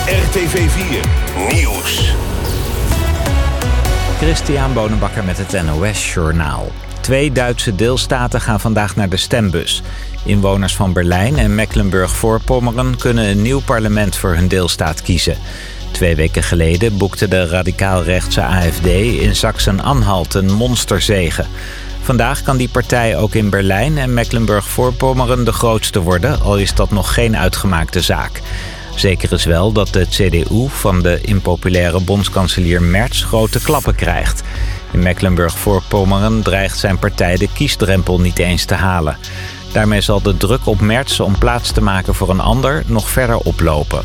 RTV 4 Nieuws. Christian Bonenbakker met het NOS Journaal. 2 Duitse deelstaten gaan vandaag naar de stembus. Inwoners van Berlijn en Mecklenburg-Voorpommeren kunnen een nieuw parlement voor hun deelstaat kiezen. 2 weken geleden boekte de radicaal-rechtse AfD in Sachsen-Anhalt een monsterzege. Vandaag kan die partij ook in Berlijn en Mecklenburg-Voorpommeren de grootste worden, al is dat nog geen uitgemaakte zaak. Zeker is wel dat de CDU van de impopulaire bondskanselier Merz grote klappen krijgt. In Mecklenburg-Voorpommeren dreigt zijn partij de kiesdrempel niet eens te halen. Daarmee zal de druk op Merz om plaats te maken voor een ander nog verder oplopen.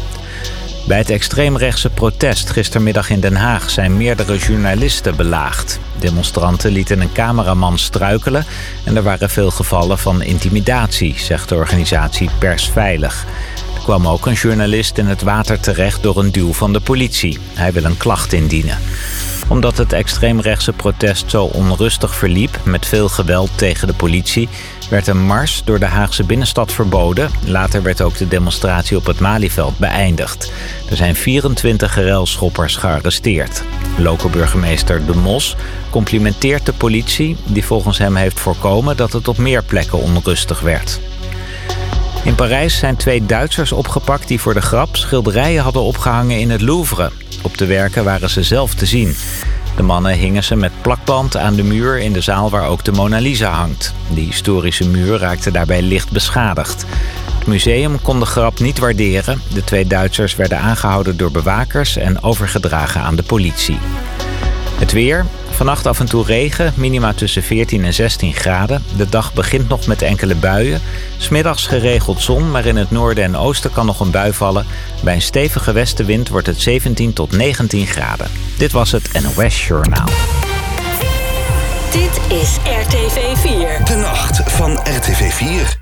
Bij het extreemrechtse protest gistermiddag in Den Haag zijn meerdere journalisten belaagd. Demonstranten lieten een cameraman struikelen en er waren veel gevallen van intimidatie, zegt de organisatie Persveilig. Er kwam ook een journalist in het water terecht door een duw van de politie. Hij wil een klacht indienen. Omdat het extreemrechtse protest zo onrustig verliep met veel geweld tegen de politie, werd een mars door de Haagse binnenstad verboden. Later werd ook de demonstratie op het Malieveld beëindigd. Er zijn 24 relschoppers gearresteerd. Loco-burgemeester De Mos complimenteert de politie, die volgens hem heeft voorkomen dat het op meer plekken onrustig werd. In Parijs zijn 2 Duitsers opgepakt die voor de grap schilderijen hadden opgehangen in het Louvre. Op de werken waren ze zelf te zien. De mannen hingen ze met plakband aan de muur in de zaal waar ook de Mona Lisa hangt. De historische muur raakte daarbij licht beschadigd. Het museum kon de grap niet waarderen. De 2 Duitsers werden aangehouden door bewakers en overgedragen aan de politie. Het weer. Vannacht af en toe regen, minima tussen 14 en 16 graden. De dag begint nog met enkele buien. 'S Middags geregeld zon, maar in het noorden en oosten kan nog een bui vallen. Bij een stevige westenwind wordt het 17 tot 19 graden. Dit was het NOS Journaal. Dit is RTV 4. De nacht van RTV 4.